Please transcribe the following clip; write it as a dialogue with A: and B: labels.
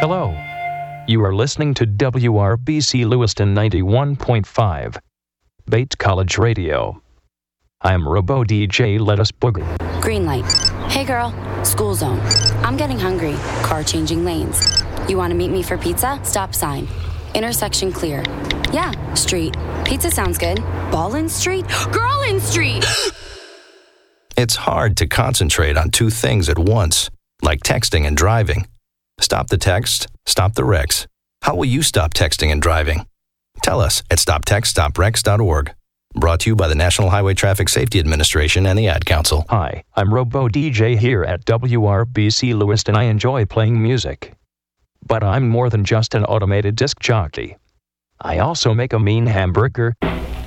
A: Hello. You are listening to WRBC Lewiston 91.5, Bates College Radio. I'm Robo DJ Lettuce Booger.
B: Green light. Hey girl, school zone. I'm getting hungry. Car changing lanes. You want to meet me for pizza? Stop sign. Intersection clear. Yeah, street. Pizza sounds good. Ball in street? Girl in street!
C: It's hard to concentrate on two things at once, like texting and driving. Stop the text, stop the wrecks. How will you stop texting and driving? Tell us at stoptextstopwrecks.org. Brought to you by the National Highway Traffic Safety Administration and the Ad Council.
A: Hi, I'm Robo DJ here at WRBC Lewiston. I enjoy playing music. But I'm more than just an automated disc jockey. I also make a mean hamburger